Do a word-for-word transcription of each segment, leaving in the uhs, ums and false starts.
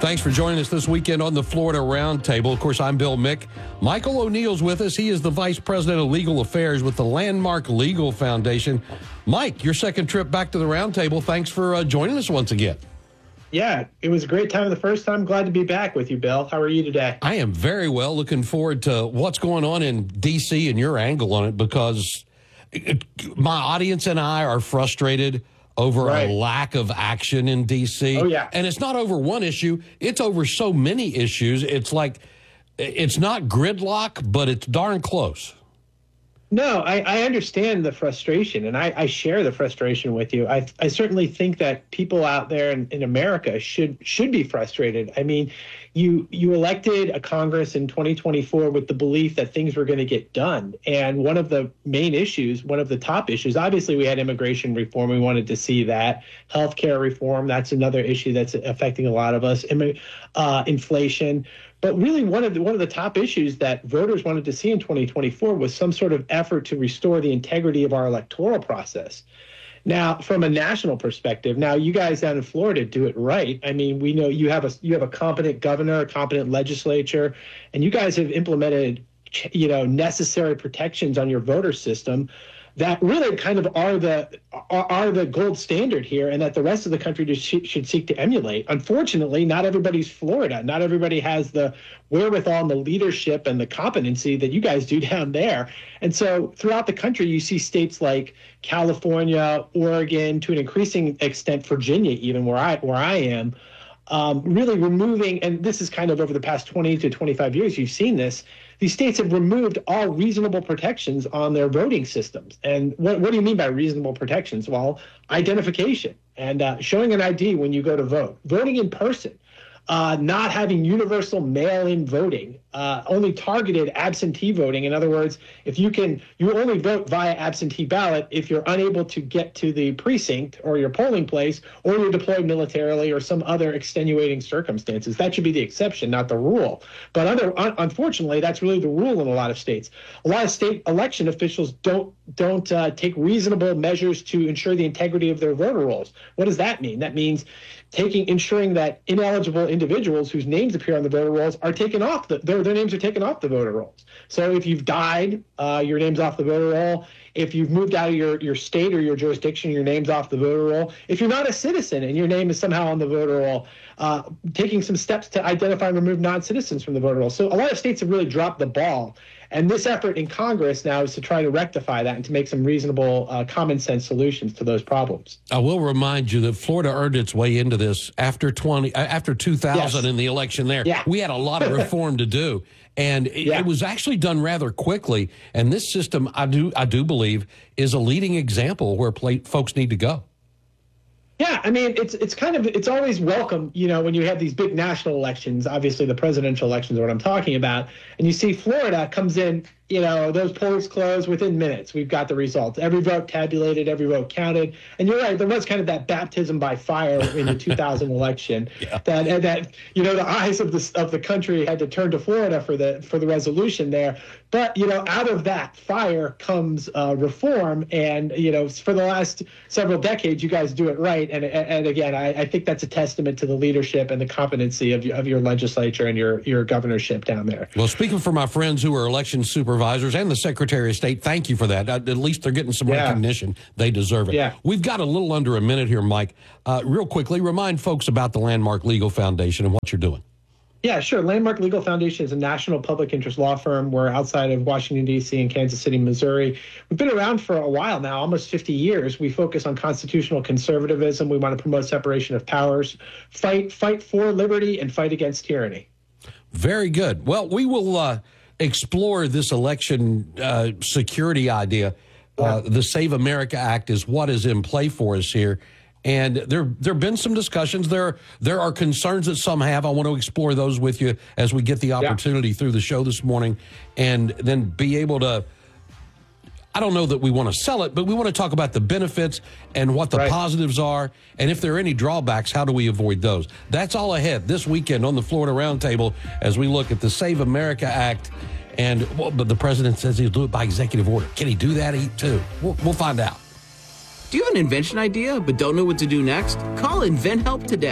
Thanks for joining us this weekend on the Florida Roundtable. Of course, I'm Bill Mick. Michael O'Neill's with us. He is the Vice President of Legal Affairs with the Landmark Legal Foundation. Mike, your second trip back to the Roundtable. Thanks for uh, joining us once again. Yeah, it was a great time the first time. Glad to be back with you, Bill. How are you today? I am very well. Looking forward to what's going on in D C and your angle on it, because it, my audience and I are frustrated over right. a lack of action in D C. Oh, yeah. And it's not over one issue. It's over so many issues. It's like, it's not gridlock, but it's darn close. No, I, I understand the frustration, and I, I share the frustration with you. I, I certainly think that people out there in, in America should should be frustrated. I mean, you you elected a Congress in twenty twenty-four with the belief that things were going to get done. And one of the main issues, one of the top issues, obviously we had immigration reform. We wanted to see that. Healthcare reform, that's another issue that's affecting a lot of us. Uh, inflation. But really, one of the one of the top issues that voters wanted to see in twenty twenty-four was some sort of effort to restore the integrity of our electoral process. Now, from a national perspective, now you guys down in Florida do it right. I mean, we know you have a you have a competent governor, a competent legislature, and you guys have implemented, you know, necessary protections on your voter system that really kind of are the are, are the gold standard here, and that the rest of the country just sh- should seek to emulate. Unfortunately, not everybody's Florida. Not everybody has the wherewithal and the leadership and the competency that you guys do down there. And so throughout the country, you see states like California, Oregon, to an increasing extent, Virginia, even where I where I am, um, really removing, and this is kind of over the past twenty to twenty-five years, you've seen this. These states have removed all reasonable protections on their voting systems. And what, what do you mean by reasonable protections? Well, identification and uh, showing an I D when you go to vote, voting in person, uh, not having universal mail-in voting, uh, only targeted absentee voting. In other words, if you can, you only vote via absentee ballot if you're unable to get to the precinct or your polling place, or you're deployed militarily or some other extenuating circumstances. That should be the exception, not the rule. But other, un- unfortunately, that's really the rule in a lot of states. A lot of state election officials don't don't uh, take reasonable measures to ensure the integrity of their voter rolls. What does that mean? That means taking ensuring that ineligible individuals whose names appear on the voter rolls are taken off the their, their names are taken off the voter rolls. So if you've died, uh, your name's off the voter roll. If you've moved out of your, your state or your jurisdiction, your name's off the voter roll. If you're not a citizen and your name is somehow on the voter roll, uh, taking some steps to identify and remove non-citizens from the voter roll. So a lot of states have really dropped the ball. And this effort in Congress now is to try to rectify that and to make some reasonable, uh, common sense solutions to those problems. I will remind you that Florida earned its way into this after twenty, after two thousand yes. in the election there. Yeah. We had a lot of reform to do. And it, yeah. it was actually done rather quickly. And this system, I do I do believe, is a leading example where play, folks need to go. Yeah, I mean, it's it's kind of, it's always welcome, you know, when you have these big national elections, obviously the presidential elections are what I'm talking about, and you see Florida comes in, you know, those polls close within minutes. We've got the results. Every vote tabulated, every vote counted. And you're right, there was kind of that baptism by fire in the two thousand election yeah. that, that, you know, the eyes of the of the country had to turn to Florida for the for the resolution there. But, you know, out of that fire comes uh, reform. And, you know, for the last several decades, you guys do it right. And, and again, I, I think that's a testament to the leadership and the competency of your, of your legislature and your, your governorship down there. Well, speaking for my friends who are election supervisors and the Secretary of State, thank you for that. At least they're getting some yeah. recognition. They deserve it. Yeah. We've got a little under a minute here, Mike. Uh, real quickly, remind folks about the Landmark Legal Foundation and what you're doing. Yeah, sure. Landmark Legal Foundation is a national public interest law firm. We're outside of Washington, D C and Kansas City, Missouri. We've been around for a while now, almost fifty years. We focus on constitutional conservatism. We want to promote separation of powers, fight fight for liberty, and fight against tyranny. Very good. Well, we will uh, explore this election uh, security idea. Uh, the Save America Act is what is in play for us here. And there there have been some discussions. There, there are concerns that some have. I want to explore those with you as we get the opportunity yeah. through the show this morning, and then be able to, I don't know that we want to sell it, but we want to talk about the benefits and what the right. positives are. And if there are any drawbacks, how do we avoid those? That's all ahead this weekend on the Florida Roundtable as we look at the Save America Act. And well, but the president says he'll do it by executive order. Can he do that too? We'll, we'll find out. Do you have an invention idea but don't know what to do next? Call InventHelp today.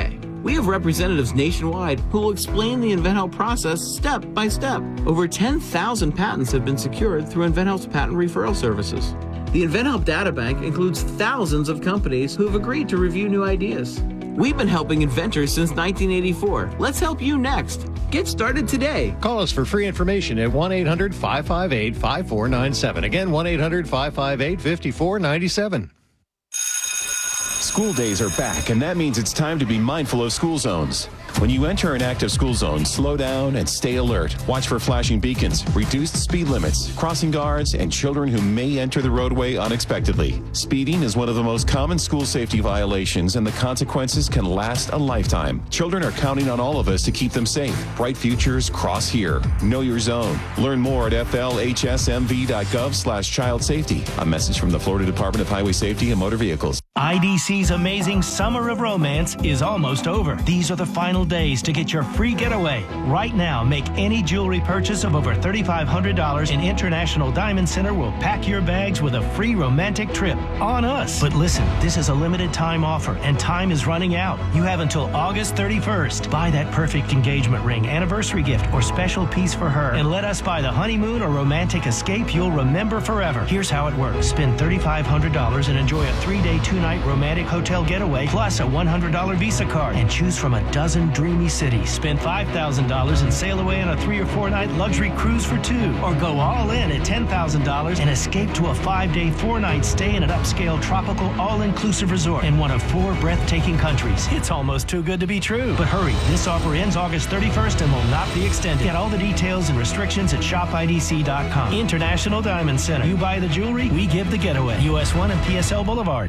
We have representatives nationwide who will explain the InventHelp process step by step. Over ten thousand patents have been secured through InventHelp's patent referral services. The InventHelp Data Bank includes thousands of companies who have agreed to review new ideas. We've been helping inventors since nineteen eighty-four. Let's help you next. Get started today. Call us for free information at one eight hundred five five eight five four nine seven. Again, one eight hundred five five eight five four nine seven. School days are back, and that means it's time to be mindful of school zones. When you enter an active school zone, slow down and stay alert. Watch for flashing beacons, reduced speed limits, crossing guards, and children who may enter the roadway unexpectedly. Speeding is one of the most common school safety violations, and the consequences can last a lifetime. Children are counting on all of us to keep them safe. Bright futures cross here. Know your zone. Learn more at f l h s m v dot gov slash child safety. A message from the Florida Department of Highway Safety and Motor Vehicles. I D C's amazing Summer of Romance is almost over. These are the final days to get your free getaway. Right now, make any jewelry purchase of over three thousand five hundred dollars and International Diamond Center will pack your bags with a free romantic trip on us. But listen, this is a limited time offer and time is running out. You have until August thirty-first. Buy that perfect engagement ring, anniversary gift, or special piece for her and let us buy the honeymoon or romantic escape you'll remember forever. Here's how it works. Spend three thousand five hundred dollars and enjoy a three-day, two-night romantic hotel getaway plus a one hundred dollars Visa card and choose from a dozen dreamy cities. Spend five thousand dollars and sail away on a three or four night luxury cruise for two. Or go all in at ten thousand dollars and escape to a five day, four night stay in an upscale tropical all-inclusive resort in one of four breathtaking countries. It's almost too good to be true. But hurry, this offer ends August thirty-first and will not be extended. Get all the details and restrictions at shop I D C dot com. International Diamond Center. You buy the jewelry, we give the getaway. U S one and P S L Boulevard.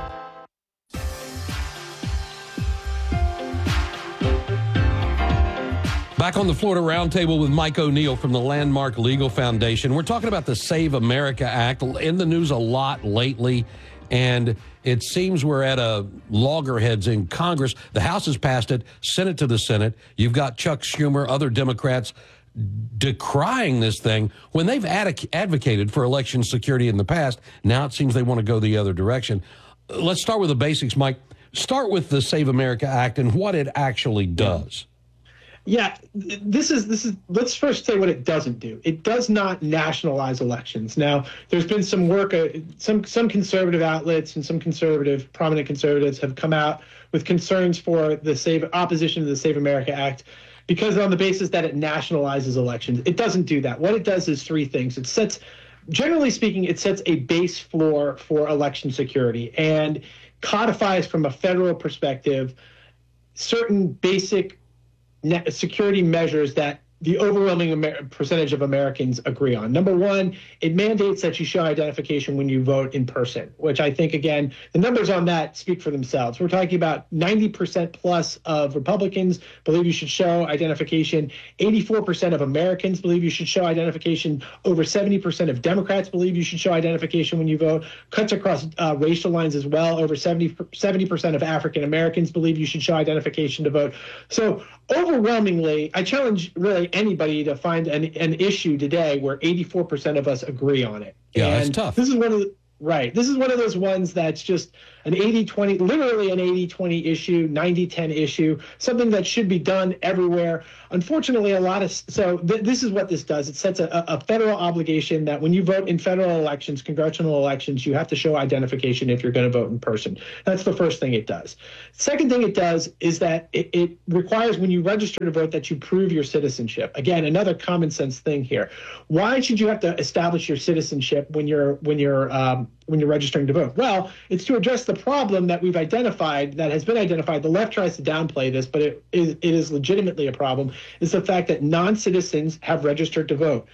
Back on the Florida Roundtable with Mike O'Neill from the Landmark Legal Foundation. We're talking about the Save America Act, in the news a lot lately, and it seems we're at a loggerheads in Congress. The House has passed it, sent it to the Senate. You've got Chuck Schumer, other Democrats decrying this thing when they've ad- advocated for election security in the past. Now it seems they want to go the other direction. Let's start with the basics, Mike. Start with the Save America Act and what it actually does. Yeah, this is this is. Let's first say what it doesn't do. It does not nationalize elections. Now, there's been some work. Uh, some some conservative outlets and some conservative, prominent conservatives have come out with concerns for the Save opposition to the Save America Act, because on the basis that it nationalizes elections. It doesn't do that. What it does is three things. It sets, generally speaking, it sets a base floor for election security and codifies from a federal perspective certain basic security measures that the overwhelming Amer- percentage of Americans agree on. Number one, it mandates that you show identification when you vote in person, which I think, again, the numbers on that speak for themselves. We're talking about ninety percent plus of Republicans believe you should show identification. eighty-four percent of Americans believe you should show identification. Over seventy percent of Democrats believe you should show identification when you vote. Cuts across uh, racial lines as well. Over seventy percent of African Americans believe you should show identification to vote. So overwhelmingly, I challenge really anybody to find an, an issue today where eighty-four percent of us agree on it. Yeah, and that's tough. This is one of the, right. This is one of those ones that's just an eighty twenty, literally an eighty twenty issue, ninety ten issue, something that should be done everywhere. Unfortunately, a lot of, so th- this is what this does. It sets a, a federal obligation that when you vote in federal elections, congressional elections, you have to show identification if you're going to vote in person. That's the first thing it does. Second thing it does is that it, it requires when you register to vote that you prove your citizenship. Again, another common sense thing here. Why should you have to establish your citizenship when you're when you're um, when you're registering to vote? Well, it's to address the problem that we've identified, that has been identified. The left tries to downplay this, but it is, it is legitimately a problem, is the fact that non-citizens have registered to vote,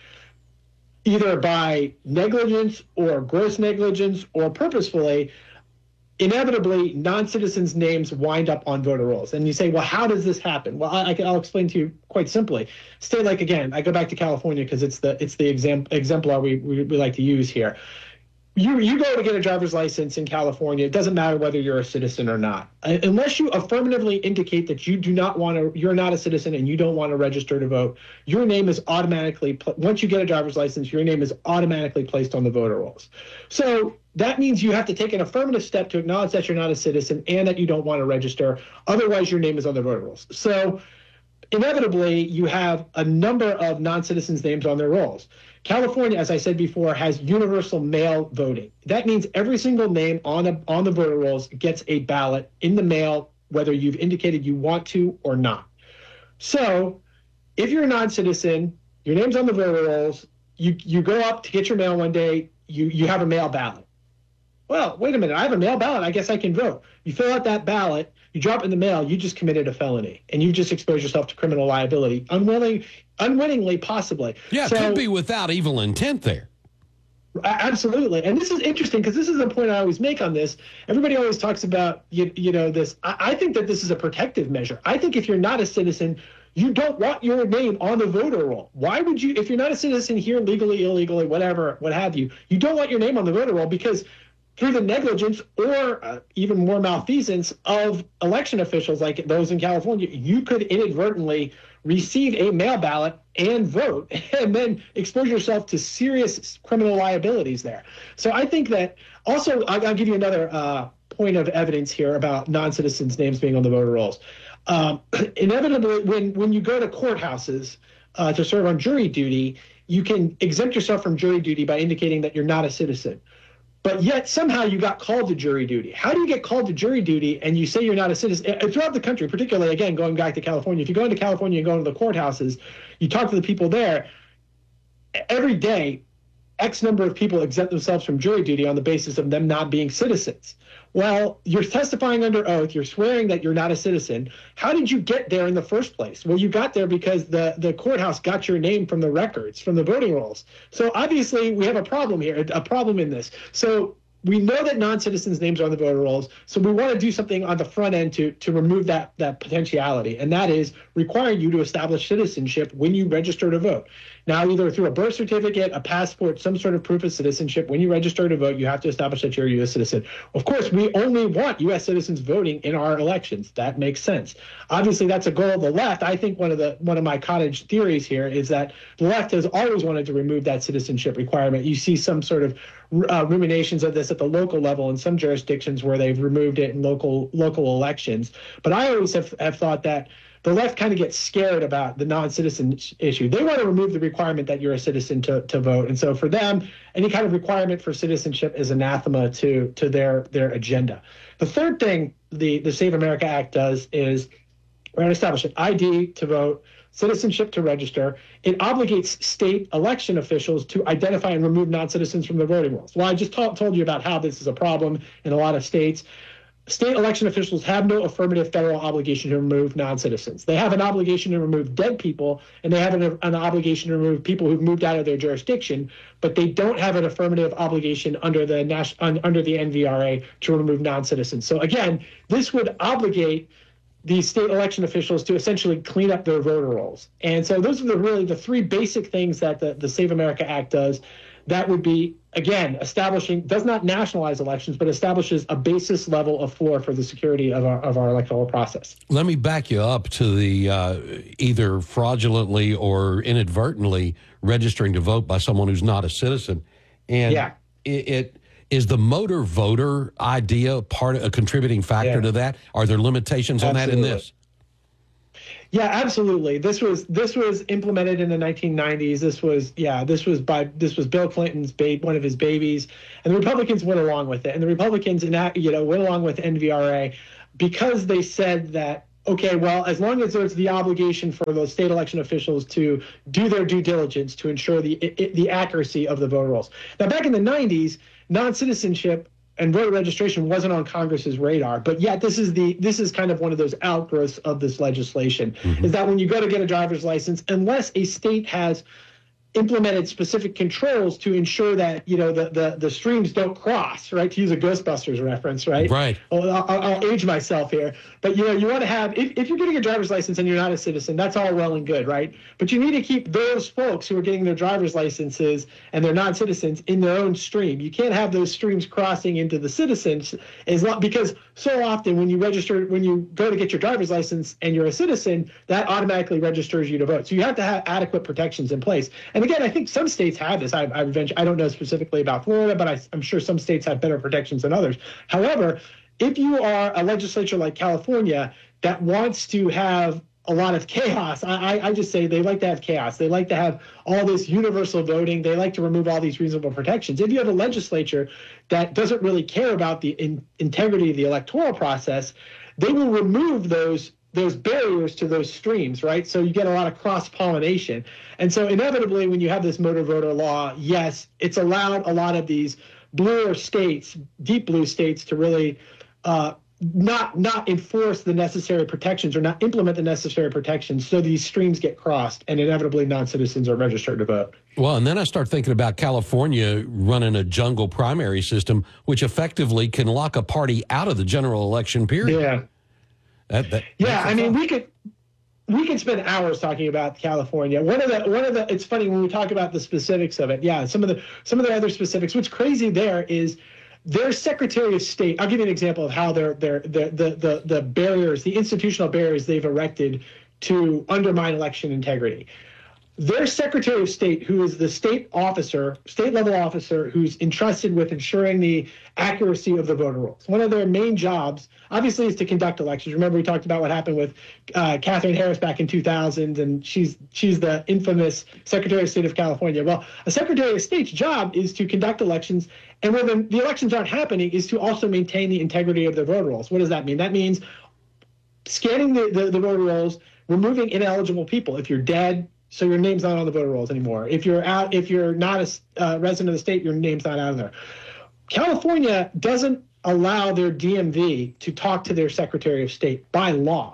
either by negligence or gross negligence or purposefully. Inevitably, non-citizens' names wind up on voter rolls. And you say, well, how does this happen? Well, I, I'll explain to you quite simply. State like, again, I go back to California because it's the it's the exam, exemplar we, we, we like to use here. You you go to get a driver's license in California, it doesn't matter whether you're a citizen or not. Unless you affirmatively indicate that you do not want to, you're not a citizen and you don't want to register to vote, your name is automatically, once you get a driver's license, your name is automatically placed on the voter rolls. So that means you have to take an affirmative step to acknowledge that you're not a citizen and that you don't want to register. Otherwise, your name is on the voter rolls. So inevitably, you have a number of non-citizens' names on their rolls. California, as I said before, has universal mail voting. That means every single name on a, on the voter rolls gets a ballot in the mail, whether you've indicated you want to or not. So if you're a non-citizen, your name's on the voter rolls, you, you go up to get your mail one day, you, you have a mail ballot. Well, wait a minute, I have a mail ballot, I guess I can vote. You fill out that ballot, you drop it in the mail, you just committed a felony, and you just exposed yourself to criminal liability, unwilling, unwittingly, possibly. Yeah, it so, could be without evil intent there. Absolutely. And this is interesting because this is the point I always make on this. Everybody always talks about, you, you know, this. I, I think that this is a protective measure. I think if you're not a citizen, you don't want your name on the voter roll. Why would you, if you're not a citizen here legally, illegally, whatever, what have you, you don't want your name on the voter roll because through the negligence or uh, even more malfeasance of election officials like those in California, you could inadvertently receive a mail ballot and vote and then expose yourself to serious criminal liabilities there. So I think that also, I'll, I'll give you another uh, point of evidence here about non-citizens' names being on the voter rolls. Um, inevitably, when, when you go to courthouses uh, to serve on jury duty, you can exempt yourself from jury duty by indicating that you're not a citizen. But yet somehow you got called to jury duty. How do you get called to jury duty and you say you're not a citizen? Throughout the country, particularly, again, going back to California, if you go into California and go into the courthouses, you talk to the people there, every day, X number of people exempt themselves from jury duty on the basis of them not being citizens. Well, you're testifying under oath, you're swearing that you're not a citizen. How did you get there in the first place? Well, you got there because the, the courthouse got your name from the records, from the voting rolls. So obviously we have a problem here, a problem in this. So we know that non-citizens' names are on the voter rolls, so we want to do something on the front end to, to remove that, that potentiality, and that is requiring you to establish citizenship when you register to vote. Now, either through a birth certificate, a passport, some sort of proof of citizenship, when you register to vote, you have to establish that you're a U S citizen. Of course, we only want U S citizens voting in our elections. That makes sense. Obviously, that's a goal of the left. I think one of the one of my cottage theories here is that the left has always wanted to remove that citizenship requirement. You see some sort of uh, ruminations of this at the local level in some jurisdictions where they've removed it in local local elections. But I always have, have thought that the left kind of gets scared about the non-citizen issue. They want to remove the requirement that you're a citizen to, to vote. And so for them, any kind of requirement for citizenship is anathema to, to their, their agenda. The third thing the, the Save America Act does is we're going to establish an I D to vote, citizenship to register. It obligates state election officials to identify and remove non-citizens from the voting rolls. Well, I just ta- told you about how this is a problem in a lot of states. State election officials have no affirmative federal obligation to remove non-citizens. They have an obligation to remove dead people, and they have an, an obligation to remove people who've moved out of their jurisdiction, but they don't have an affirmative obligation under the national, under the N V R A to remove non-citizens. So again, this would obligate these state election officials to essentially clean up their voter rolls. And so those are the really the three basic things that the, the Save America Act does. That would be, again, establishing, does not nationalize elections, but establishes a basis level of floor for the security of our of our electoral process. Let me back you up to the uh, either fraudulently or inadvertently registering to vote by someone who's not a citizen. And yeah. it, it is the motor voter idea part of a contributing factor yeah. to that? Are there limitations on Absolutely. that in this? Yeah, absolutely. This was this was implemented in the nineteen nineties. This was yeah, this was by this was Bill Clinton's babe, one of his babies, and the Republicans went along with it. And the Republicans, enact, you know, went along with N V R A because they said that okay, well, as long as there's the obligation for those state election officials to do their due diligence to ensure the it, the accuracy of the voter rolls. Now, back in the nineties, non-citizenship and voter registration wasn't on Congress's radar, but yet this is the this is kind of one of those outgrowths of this legislation, mm-hmm. is that when you go to get a driver's license, unless a state has implemented specific controls to ensure that, you know, the, the, the streams don't cross, right? To use a Ghostbusters reference, right? Right. Well, I'll, I'll age myself here. But, you know, you want to have, if, if you're getting a driver's license and you're not a citizen, that's all well and good, right? But you need to keep those folks who are getting their driver's licenses and they're non-citizens in their own stream. You can't have those streams crossing into the citizens, as long, because so often when you register, when you go to get your driver's license and you're a citizen, that automatically registers you to vote. So you have to have adequate protections in place. And again, I think some states have this. I, I, I don't know specifically about Florida, but I, I'm sure some states have better protections than others. However, if you are a legislature like California that wants to have a lot of chaos, I, I, I just say they like to have chaos. They like to have all this universal voting. They like to remove all these reasonable protections. If you have a legislature that doesn't really care about the in, integrity of the electoral process, they will remove those those barriers to those streams, right? So you get a lot of cross-pollination. And so inevitably, when you have this motor voter law, yes, it's allowed a lot of these bluer states, deep blue states, to really uh, not not enforce the necessary protections or not implement the necessary protections, so these streams get crossed and inevitably non-citizens are registered to vote. Well, and then I start thinking about California running a jungle primary system, which effectively can lock a party out of the general election period. Yeah. That, that, yeah, I mean, we could we could spend hours talking about California. One of the one of the it's funny when we talk about the specifics of it. Yeah, some of the some of the other specifics. What's crazy there is their Secretary of State. I'll give you an example of how their their the the the, the barriers, the institutional barriers they've erected to undermine election integrity. Their Secretary of State, who is the state officer, state level officer, who's entrusted with ensuring the accuracy of the voter rolls. One of their main jobs, obviously, is to conduct elections. Remember, we talked about what happened with uh, Catherine Harris back in two thousand, and she's she's the infamous Secretary of State of California. Well, a Secretary of State's job is to conduct elections, and when the, the elections aren't happening, is to also maintain the integrity of the voter rolls. What does that mean? That means scanning the, the, the voter rolls, removing ineligible people. If you're dead, so your name's not on the voter rolls anymore. If you're out, if you're not a uh, resident of the state, your name's not out of there. California doesn't allow their D M V to talk to their Secretary of State by law.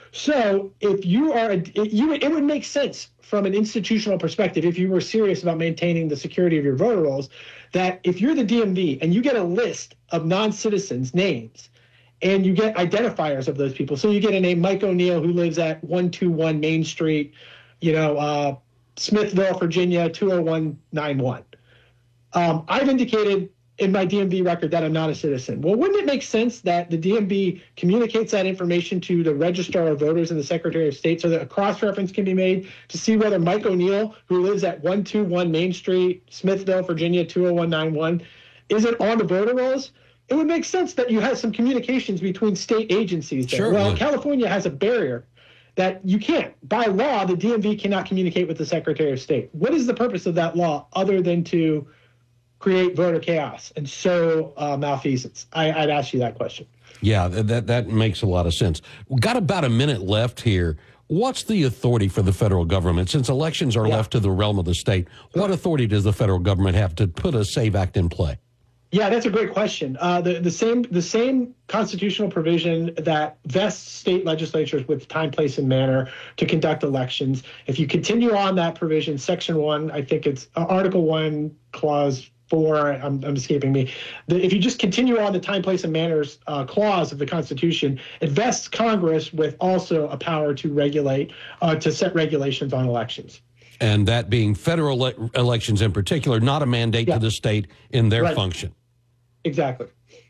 So if you are, a, it, you, it would make sense from an institutional perspective, if you were serious about maintaining the security of your voter rolls, that if you're the D M V and you get a list of non-citizens' names, and you get identifiers of those people. So you get a name, Mike O'Neill, who lives at one two one Main Street, you know, uh, Smithville, Virginia, two oh one nine one. Um, I've indicated in my D M V record that I'm not a citizen. Well, wouldn't it make sense that the D M V communicates that information to the Registrar of Voters and the Secretary of State so that a cross-reference can be made to see whether Mike O'Neill, who lives at one two one Main Street, Smithville, Virginia, two oh one nine one, isn't on the voter rolls? It would make sense that you have some communications between state agencies there. Sure well, would. California has a barrier that you can't. By law, the D M V cannot communicate with the Secretary of State. What is the purpose of that law other than to create voter chaos and sow uh, malfeasance? I, I'd ask you that question. Yeah, that that makes a lot of sense. We've got about a minute left here. What's the authority for the federal government? Since elections are Yeah. left to the realm of the state, what authority does the federal government have to put a SAVE Act in play? Yeah, that's a great question. Uh, the, the same the same constitutional provision that vests state legislatures with time, place, and manner to conduct elections. If you continue on that provision, Section one, I think it's uh, Article one, Clause four, I'm, I'm escaping me. The, if you just continue on the time, place, and manners uh, clause of the Constitution, it vests Congress with also a power to regulate, uh, to set regulations on elections. And that being federal ele- elections in particular, not a mandate Yeah. to the state in their Right. function. Exactly.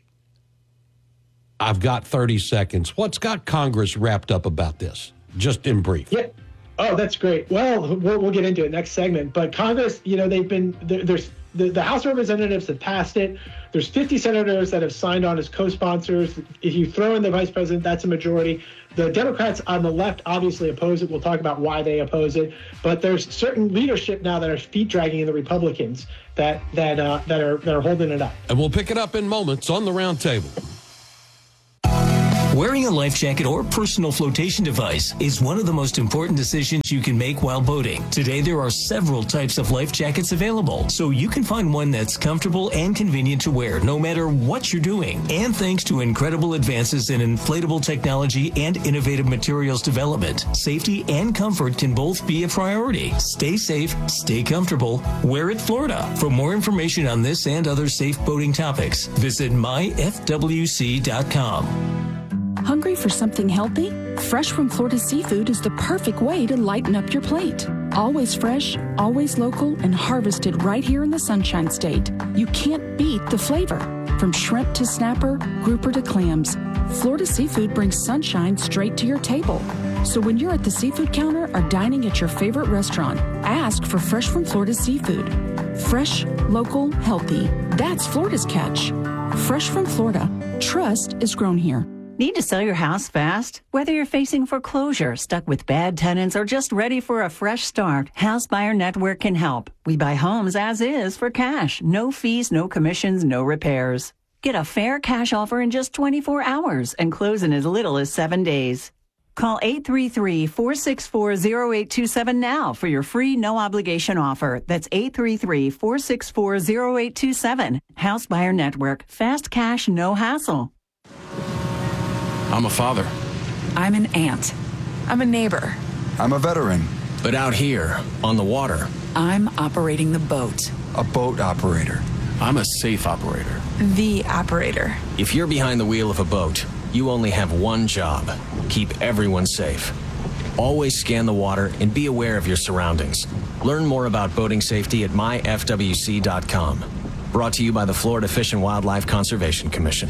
I've got thirty seconds. What's got Congress wrapped up about this? Just in brief. Yeah. Oh, that's great. Well, we'll, we'll get into it next segment. But Congress, you know, they've been there, there's the, the House of Representatives have passed it. There's fifty senators that have signed on as co-sponsors. If you throw in the vice president, that's a majority. The Democrats on the left obviously oppose it. We'll talk about why they oppose it. But there's certain leadership now that are feet dragging in the Republicans that that uh, that are that are holding it up. And we'll pick it up in moments on the round table. Wearing a life jacket or personal flotation device is one of the most important decisions you can make while boating. Today, there are several types of life jackets available, so you can find one that's comfortable and convenient to wear no matter what you're doing. And thanks to incredible advances in inflatable technology and innovative materials development, safety and comfort can both be a priority. Stay safe, stay comfortable, wear it Florida. For more information on this and other safe boating topics, visit my f w c dot com. Hungry for something healthy? Fresh from Florida Seafood is the perfect way to lighten up your plate. Always fresh, always local, and harvested right here in the Sunshine State. You can't beat the flavor. From shrimp to snapper, grouper to clams, Florida Seafood brings sunshine straight to your table. So when you're at the seafood counter or dining at your favorite restaurant, ask for Fresh from Florida Seafood. Fresh, local, healthy. That's Florida's catch. Fresh from Florida. Trust is grown here. Need to sell your house fast? Whether you're facing foreclosure, stuck with bad tenants, or just ready for a fresh start, House Buyer Network can help. We buy homes as is for cash. No fees, no commissions, no repairs. Get a fair cash offer in just twenty-four hours and close in as little as seven days. Call eight three three, four six four, zero eight two seven now for your free no-obligation offer. That's eight three three, four six four, zero eight two seven. House Buyer Network. Fast cash, no hassle. I'm a father. I'm an aunt. I'm a neighbor. I'm a veteran. But out here, on the water, I'm operating the boat. A boat operator. I'm a safe operator. The operator. If you're behind the wheel of a boat, you only have one job. Keep everyone safe. Always scan the water and be aware of your surroundings. Learn more about boating safety at my f w c dot com. Brought to you by the Florida Fish and Wildlife Conservation Commission.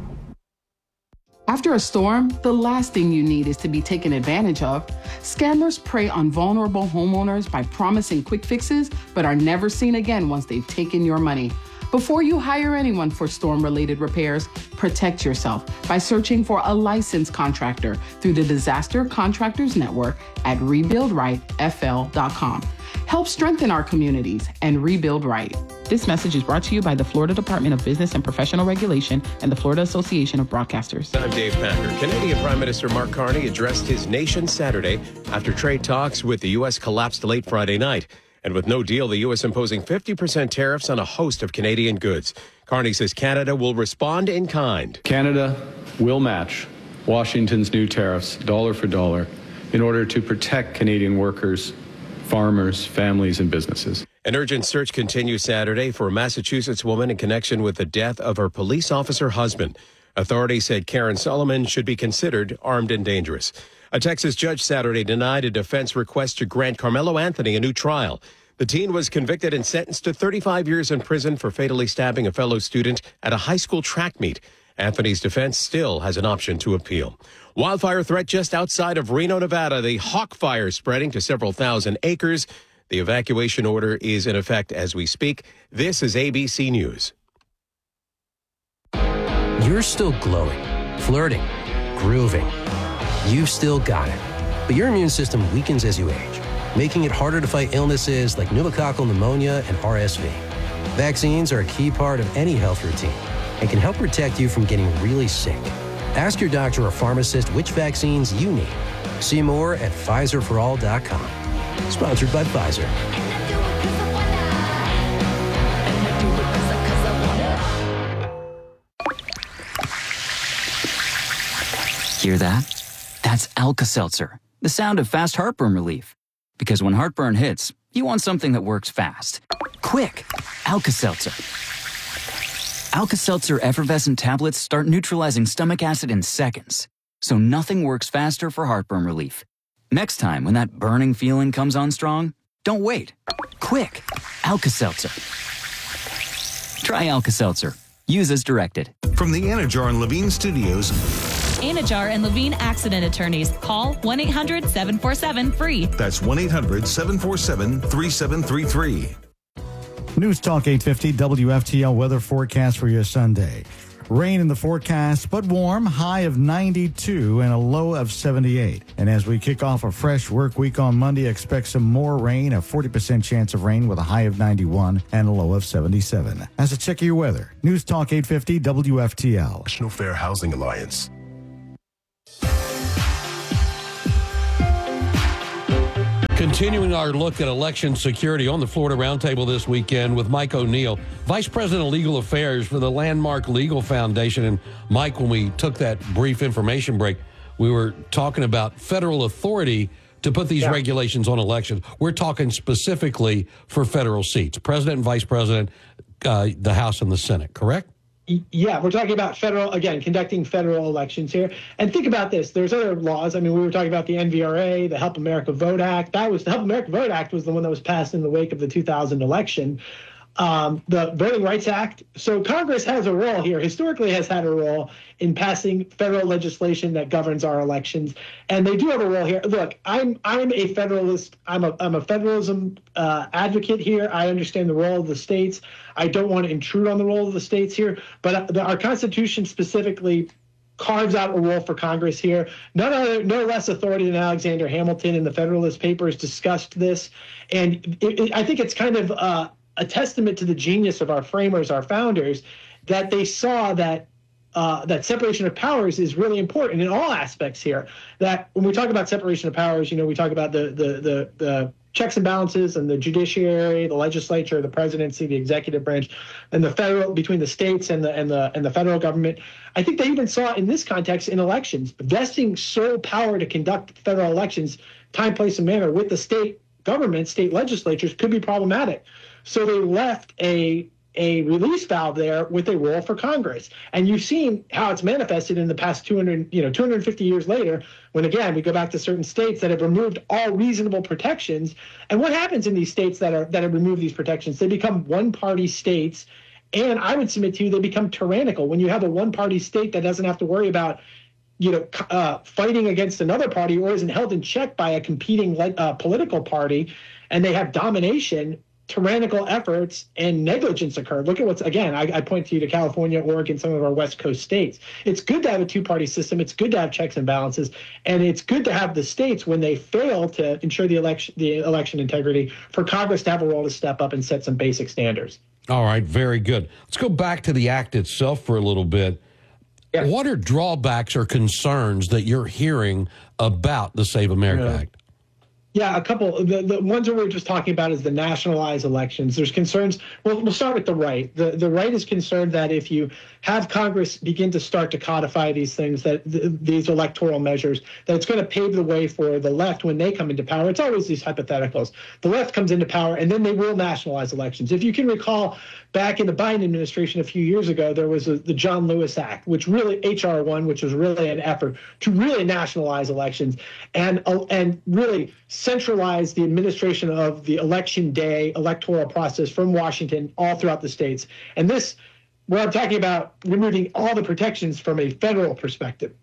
After a storm, the last thing you need is to be taken advantage of. Scammers prey on vulnerable homeowners by promising quick fixes, but are never seen again once they've taken your money. Before you hire anyone for storm-related repairs, protect yourself by searching for a licensed contractor through the Disaster Contractors Network at rebuild right f l dot com. Help strengthen our communities and rebuild right. This message is brought to you by the Florida Department of Business and Professional Regulation and the Florida Association of Broadcasters. I'm Dave Packer. Canadian Prime Minister Mark Carney addressed his nation Saturday after trade talks with the U S collapsed late Friday night. And with no deal, the U S imposing fifty percent tariffs on a host of Canadian goods. Carney says Canada will respond in kind. Canada will match Washington's new tariffs dollar for dollar in order to protect Canadian workers, farmers, families, and businesses. An urgent search continues Saturday for a Massachusetts woman in connection with the death of her police officer husband. Authorities said Karen Solomon should be considered armed and dangerous. A Texas judge Saturday denied a defense request to grant Carmelo Anthony a new trial. The teen was convicted and sentenced to thirty-five years in prison for fatally stabbing a fellow student at a high school track meet. Anthony's defense still has an option to appeal. Wildfire threat just outside of Reno, Nevada. The Hawk fire spreading to several thousand acres. The evacuation order is in effect as we speak. This is A B C News. You're still glowing, flirting, grooving. You've still got it. But your immune system weakens as you age, making it harder to fight illnesses like pneumococcal pneumonia and R S V. Vaccines are a key part of any health routine and can help protect you from getting really sick. Ask your doctor or pharmacist which vaccines you need. See more at Pfizer for all dot com. Sponsored by Pfizer. Hear that? That's Alka-Seltzer, the sound of fast heartburn relief. Because when heartburn hits, you want something that works fast. Quick! Alka-Seltzer. Alka-Seltzer effervescent tablets start neutralizing stomach acid in seconds. So nothing works faster for heartburn relief. Next time when that burning feeling comes on strong, don't wait. Quick! Alka-Seltzer. Try Alka-Seltzer. Use as directed. From the Anajar and Levine Studios. Anajar and Levine Accident Attorneys. Call one eight hundred seven four seven free. That's one eight hundred seven four seven three seven three three. News Talk eight fifty W F T L weather forecast for your Sunday. Rain in the forecast, but warm, high of ninety-two and a low of seventy-eight. And as we kick off a fresh work week on Monday, expect some more rain, a forty percent chance of rain with a high of ninety-one and a low of seventy-seven. As a check of your weather, News Talk eight fifty W F T L. National Fair Housing Alliance. Continuing our look at election security on the Florida Roundtable this weekend with Mike O'Neill, Vice President of Legal Affairs for the Landmark Legal Foundation. And Mike, when we took that brief information break, we were talking about federal authority to put these yeah. regulations on elections. We're talking specifically for federal seats, President and Vice President, uh, the House and the Senate, correct? Yeah, we're talking about federal, again, conducting federal elections here. And think about this. There's other laws. I mean, we were talking about the N V R A, the Help America Vote Act. That was the Help America Vote Act was the one that was passed in the wake of the two thousand election. Um, the Voting Rights Act. So Congress has a role here, historically has had a role in passing federal legislation that governs our elections. And they do have a role here. Look, I'm I'm a federalist. I'm a I'm a federalism uh, advocate here. I understand the role of the states. I don't want to intrude on the role of the states here. But the, our Constitution specifically carves out a role for Congress here. None other, no less authority than Alexander Hamilton in the Federalist Papers discussed this. And it, it, I think it's kind of uh, a testament to the genius of our framers, our founders, that they saw that uh, that separation of powers is really important in all aspects here. That when we talk about separation of powers, you know, we talk about the the the, the checks and balances and the judiciary, the legislature, the presidency, the executive branch, and the federal between the states and the and the and the federal government. I think they even saw in this context in elections, vesting sole power to conduct federal elections, time, place, and manner with the state government, state legislatures could be problematic. So they left a a release valve there with a role for Congress. And you've seen how it's manifested in the past two hundred, you know, two hundred fifty years later, when, again, we go back to certain states that have removed all reasonable protections. And what happens in these states that are that have removed these protections? They become one-party states. And I would submit to you, they become tyrannical. When you have a one-party state that doesn't have to worry about, you know, uh, fighting against another party or isn't held in check by a competing uh, political party, and they have domination, tyrannical efforts and negligence occurred. Look at what's, again, I, I point to you to California, Oregon, some of our West Coast states. It's good to have a two-party system. It's good to have checks and balances. And it's good to have the states, when they fail to ensure the election, the election integrity, for Congress to have a role to step up and set some basic standards. All right, very good. Let's go back to the act itself for a little bit. Yeah. What are drawbacks or concerns that you're hearing about the Save America yeah. Act? Yeah, a couple. The, the ones that we were just talking about is the nationalized elections. There's concerns. Well, we'll start with the right. The the right is concerned that if you have Congress begin to start to codify these things, that th- these electoral measures, that it's going to pave the way for the left when they come into power. It's always these hypotheticals. The left comes into power, and then they will nationalize elections. If you can recall, back in the Biden administration a few years ago, there was a, the John Lewis Act, which really, H R one, which was really an effort to really nationalize elections and uh, and really centralize the administration of the election day electoral process from Washington all throughout the states. And this, where I'm talking about removing all the protections from a federal perspective.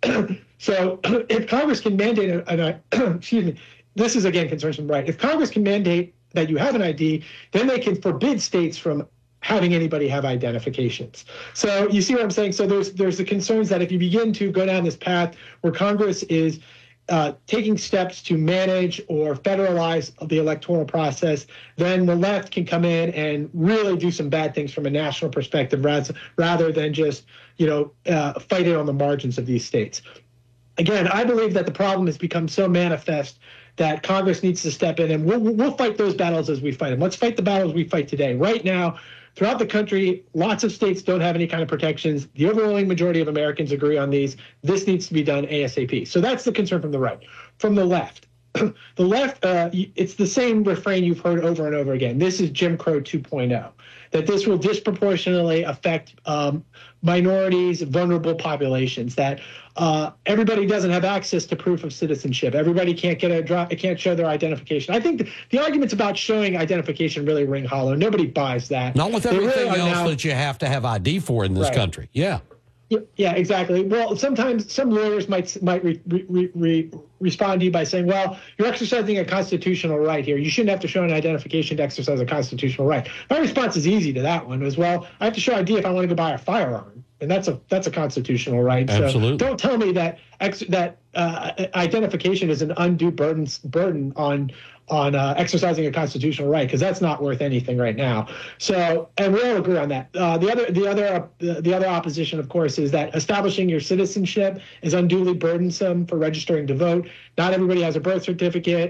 So if Congress can mandate, an, an, excuse me, this is again concerns from right. If Congress can mandate that you have an I D, then they can forbid states from having anybody have identifications. So you see what I'm saying? So there's there's the concerns that if you begin to go down this path where Congress is uh, taking steps to manage or federalize the electoral process, then the left can come in and really do some bad things from a national perspective rather, rather than just, you know, uh, fight it on the margins of these states. Again, I believe that the problem has become so manifest that Congress needs to step in, and we'll, we'll fight those battles as we fight them. Let's fight the battles we fight today. Right now, throughout the country, lots of states don't have any kind of protections. The overwhelming majority of Americans agree on these. This needs to be done ASAP. So that's the concern from the right. From the left, the left, uh, it's the same refrain you've heard over and over again. This is Jim Crow two point oh, that this will disproportionately affect um, minorities, vulnerable populations, that uh, everybody doesn't have access to proof of citizenship. Everybody can't get a drop, can't show their identification. I think the, the arguments about showing identification really ring hollow. Nobody buys that. Not with everything really else now, that you have to have I D for in this right. country. Yeah. Yeah, exactly. Well, sometimes some lawyers might might re, re, re, respond to you by saying, well, you're exercising a constitutional right here. You shouldn't have to show an identification to exercise a constitutional right. My response is easy to that one as well. I have to show I D if I want to go buy a firearm. And that's a that's a constitutional right. Absolutely. So don't tell me that ex, that uh, identification is an undue burden burden on on uh, exercising a constitutional right, because that's not worth anything right now. So, and we all agree on that. Uh, the other the other uh, the, the other opposition, of course, is that establishing your citizenship is unduly burdensome for registering to vote. Not everybody has a birth certificate.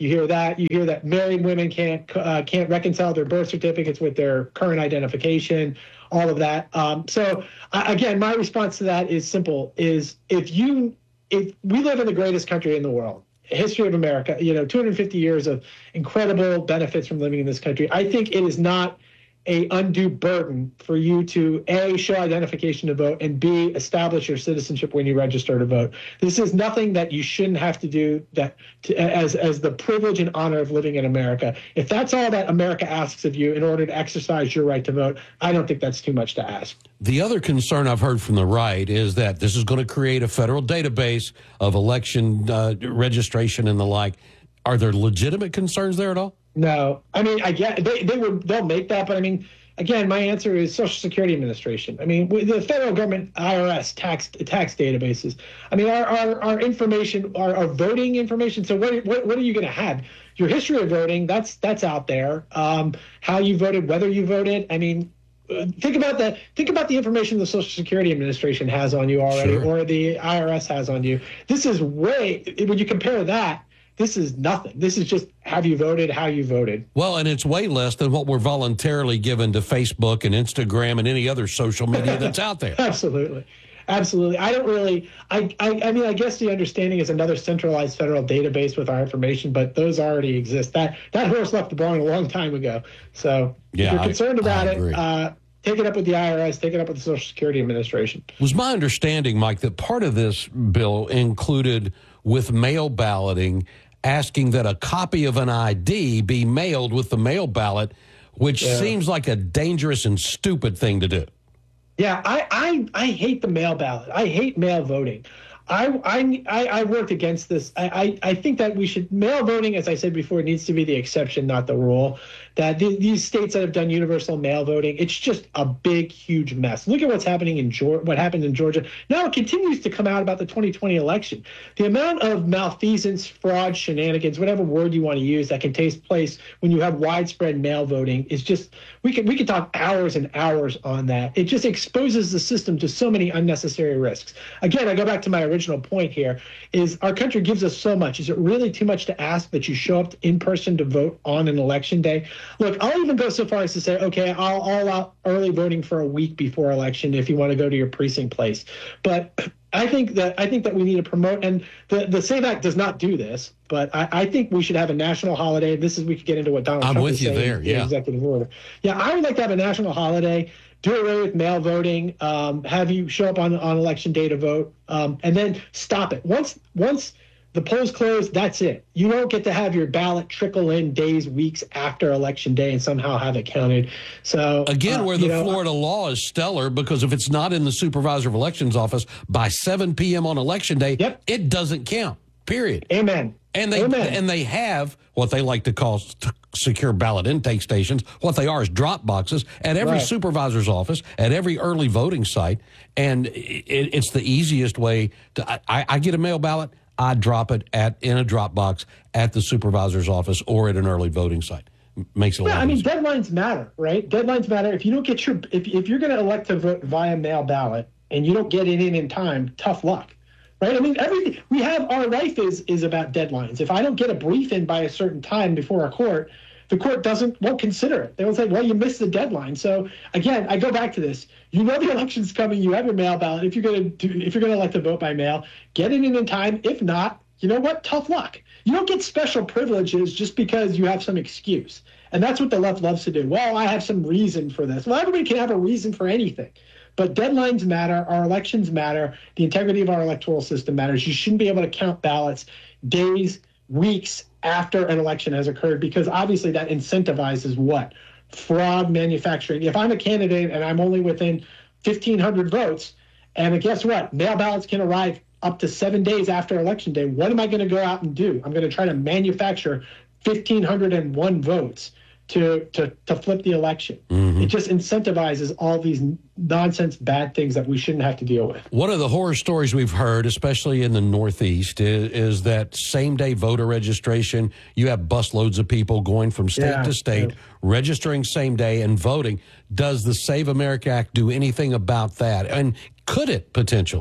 You hear that. You hear that married women can't uh, can't reconcile their birth certificates with their current identification. All of that. Um, so uh, again, my response to that is simple: is if you if we live in the greatest country in the world, history of America, you know, two hundred fifty years of incredible benefits from living in this country. I think it is not a undue burden for you to A, show identification to vote, and B, establish your citizenship when you register to vote. This is nothing that you shouldn't have to do that to, as as the privilege and honor of living in America. If that's all that America asks of you in order to exercise your right to vote, I don't think that's too much to ask. The other concern I've heard from the right is that this is going to create a federal database of election uh, registration and the like. Are there legitimate concerns there at all? No, I mean, I get they they would they'll make that, but I mean, again, my answer is Social Security Administration. I mean, the federal government, I R S, tax tax databases. I mean, our our, our information, our, our voting information. So what what what are you going to have? Your history of voting, that's that's out there. Um, how you voted, whether you voted. I mean, think about the think about the information the Social Security Administration has on you already, Sure. or the I R S has on you. This is way when you compare that. This is nothing. This is just have you voted, how you voted. Well, and it's way less than what we're voluntarily given to Facebook and Instagram and any other social media that's out there. Absolutely. Absolutely. I don't really, I, I, I mean, I guess the understanding is another centralized federal database with our information, but those already exist. That that horse left the barn a long time ago. So Yeah, if you're I- concerned about I it, agree. uh, take it up with the I R S, take it up with the Social Security Administration. It was my understanding, Mike, that part of this bill included with mail balloting asking that a copy of an I D be mailed with the mail ballot, which Yeah. seems like a dangerous and stupid thing to do. Yeah, I, I, I hate the mail ballot. I hate mail voting. I, I, I, I worked against this. I, I, I think that we should, mail voting, as I said before, needs to be the exception, not the rule. That the, these states that have done universal mail voting, it's just a big, huge mess. Look at what's happening in Georgia, what happened in Georgia. Now it continues to come out about the twenty twenty election. The amount of malfeasance, fraud, shenanigans, whatever word you want to use, that can take place when you have widespread mail voting is just, we can, we can talk hours and hours on that. It just exposes the system to so many unnecessary risks. Again, I go back to my original point here, is our country gives us so much. Is it really too much to ask that you show up in person to vote on an election day? Look, I'll even go so far as to say, okay, I'll all out early voting for a week before election if you want to go to your precinct place. But I think that I think that we need to promote, and the, the SAVE Act does not do this, but I, I think we should have a national holiday. This is, we could get into what Donald I'm Trump with is you saying there, in yeah. executive order. Yeah, I would like to have a national holiday, do away with mail voting, um, have you show up on, on election day to vote, um, and then stop it. Once once the polls close, that's it. You don't get to have your ballot trickle in days, weeks after election day and somehow have it counted. So Again, uh, where you the know, Florida law is stellar, because if it's not in the supervisor of elections office by seven p.m. on election day, it doesn't count, period. Amen. And they Amen. and they have what they like to call s- secure ballot intake stations. What they are is drop boxes at every Right. supervisor's office, at every early voting site, and it, it's the easiest way to. I, I get a mail ballot, I drop it at in a drop box at the supervisor's office or at an early voting site. M- Makes it a Yeah, lot I mean, easier. deadlines matter, right? Deadlines matter. If you don't get your, if, if you're going to elect to vote via mail ballot and you don't get it in in time, tough luck, right? I mean, everything we have, our life is is about deadlines. If I don't get a brief in by a certain time before a court, the court doesn't won't consider it. They will say, well, you missed the deadline. So again, I go back to this. You know the election's coming. You have your mail ballot. If you're going to do, if you're going to elect to vote by mail, get it in in time. If not, you know what? Tough luck. You don't get special privileges just because you have some excuse. And that's what the left loves to do. Well, I have some reason for this. Well, everybody can have a reason for anything. But deadlines matter. Our elections matter. The integrity of our electoral system matters. You shouldn't be able to count ballots days, weeks after an election has occurred, because obviously that incentivizes what? Fraud, manufacturing. If I'm a candidate and I'm only within fifteen hundred votes, and guess what? Mail ballots can arrive up to seven days after election day. What am I going to go out and do? I'm going to try to manufacture fifteen hundred one votes to to to flip the election. It just incentivizes all these nonsense, bad things that we shouldn't have to deal with. One of the horror stories we've heard, especially in the Northeast, is, is that same-day voter registration. You have busloads of people going from state Yeah, to state, yeah. registering same day and voting. Does the Save America Act do anything about that? And could it potentially?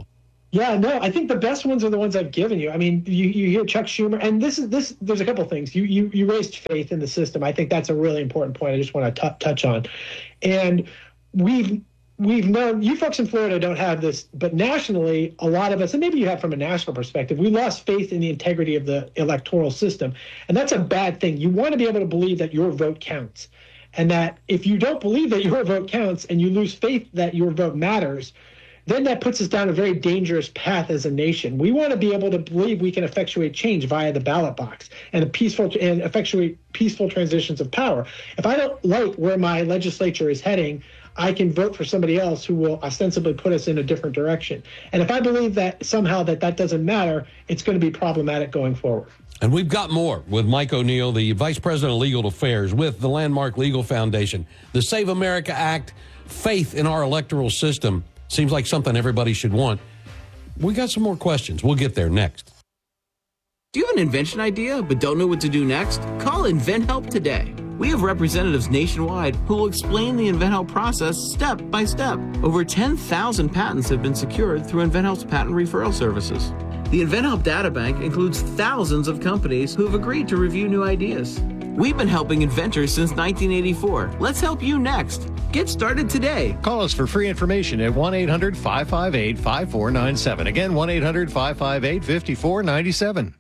Yeah, no, I think the best ones are the ones I've given you. I mean, you, you hear Chuck Schumer, and this is this. There's a couple things. You you you raised faith in the system. I think that's a really important point. I just want to t- touch on, and we've we've known you folks in Florida don't have this, but nationally, a lot of us, and maybe you have from a national perspective, we lost faith in the integrity of the electoral system, and that's a bad thing. You want to be able to believe that your vote counts, and that if you don't believe that your vote counts and you lose faith that your vote matters, then that puts us down a very dangerous path as a nation. We want to be able to believe we can effectuate change via the ballot box and a peaceful and effectuate peaceful transitions of power. If I don't like where my legislature is heading, I can vote for somebody else who will ostensibly put us in a different direction. And if I believe that somehow that that doesn't matter, it's going to be problematic going forward. And we've got more with Mike O'Neill, the Vice President of Legal Affairs with the Landmark Legal Foundation. The Save America Act, faith in our electoral system, seems like something everybody should want. We got some more questions. We'll get there next. Do you have an invention idea but don't know what to do next? Call InventHelp today. We have representatives nationwide who will explain the InventHelp process step by step. Over ten thousand patents have been secured through InventHelp's patent referral services. The InventHelp Data Bank includes thousands of companies who have agreed to review new ideas. We've been helping inventors since nineteen eighty-four. Let's help you next. Get started today. Call us for free information at one eight hundred five five eight five four nine seven. Again, one eight hundred five five eight five four nine seven.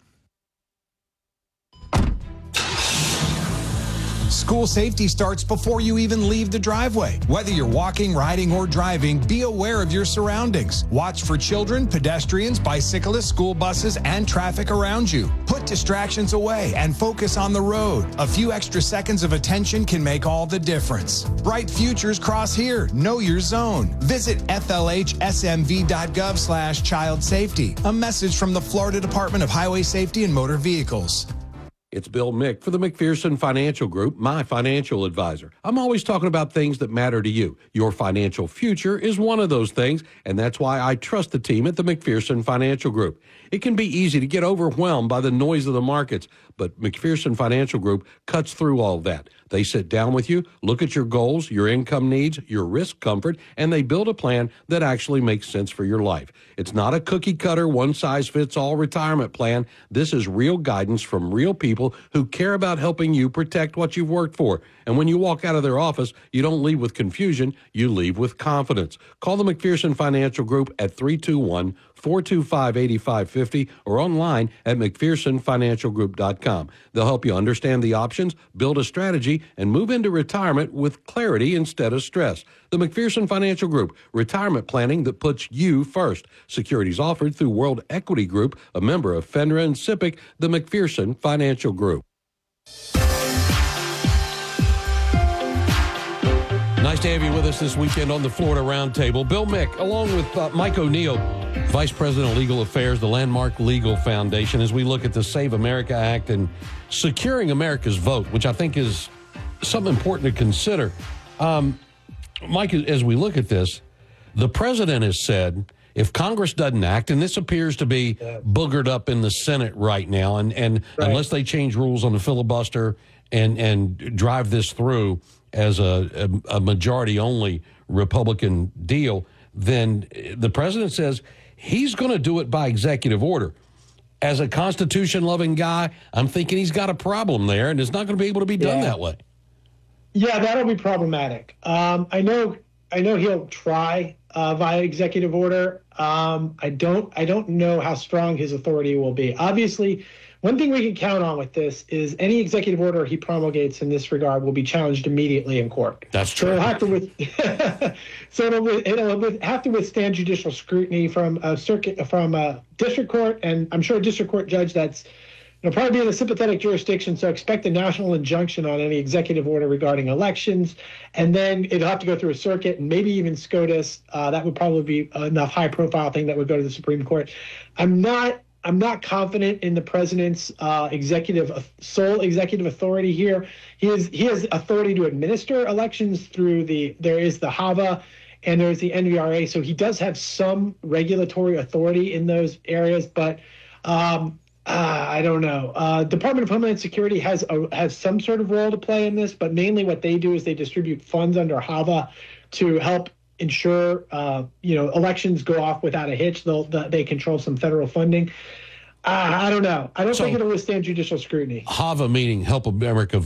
School safety starts before you even leave the driveway. Whether you're walking, riding, or driving, be aware of your surroundings. Watch for children, pedestrians, bicyclists, school buses, and traffic around you. Put distractions away and focus on the road. A few extra seconds of attention can make all the difference. Bright futures cross here. Know your zone. Visit F L H S M V dot gov slash child safety. A message from the Florida Department of Highway Safety and Motor Vehicles. It's Bill Mick for the McPherson Financial Group, my financial advisor. I'm always talking about things that matter to you. Your financial future is one of those things, and that's why I trust the team at the McPherson Financial Group. It can be easy to get overwhelmed by the noise of the markets, but McPherson Financial Group cuts through all that. They sit down with you, look at your goals, your income needs, your risk comfort, and they build a plan that actually makes sense for your life. It's not a cookie-cutter, one-size-fits-all retirement plan. This is real guidance from real people who care about helping you protect what you've worked for. And when you walk out of their office, you don't leave with confusion, you leave with confidence. Call the McPherson Financial Group at three two one, four two five, eight five five zero or online at mcpherson financial group dot com. They'll help you understand the options, build a strategy, and move into retirement with clarity instead of stress. The McPherson Financial Group, retirement planning that puts you first. Securities offered through World Equity Group, a member of FINRA and SIPC, the McPherson Financial Group. Nice to have you with us this weekend on the Florida Roundtable. Bill Mick, along with uh, Mike O'Neill, Vice President of Legal Affairs, the Landmark Legal Foundation, as we look at the Save America Act and securing America's vote, which I think is something important to consider. Um, Mike, as we look at this, the president has said if Congress doesn't act, and this appears to be boogered up in the Senate right now, and, and right. unless they change rules on the filibuster and, and drive this through as a, a, a majority-only Republican deal, then the president says he's going to do it by executive order. As a Constitution-loving guy, I'm thinking he's got a problem there, and it's not going to be able to be done yeah. that way. Yeah, that'll be problematic. Um, I know. I know he'll try uh, via executive order. Um, I don't. I don't know how strong his authority will be. Obviously, one thing we can count on with this is any executive order he promulgates in this regard will be challenged immediately in court. That's true. So it'll have to, with, so it'll, it'll have to withstand judicial scrutiny from a circuit, from a district court, and I'm sure a district court judge that's it'll probably be in a sympathetic jurisdiction, so expect a national injunction on any executive order regarding elections, and then it'll have to go through a circuit and maybe even SCOTUS. Uh, that would probably be enough high-profile thing that would go to the Supreme Court. I'm not. I'm not confident in the president's uh, executive sole executive authority here. He has he has authority to administer elections through the there is the H A V A and there's the N V R A, so he does have some regulatory authority in those areas, but. Um, Uh, I don't know. Uh, Department of Homeland Security has a, has some sort of role to play in this, but mainly what they do is they distribute funds under H A V A to help ensure uh, you know elections go off without a hitch. They'll they control some federal funding. Uh, I don't know. I don't So- think it'll withstand judicial scrutiny. HAVA meaning Help America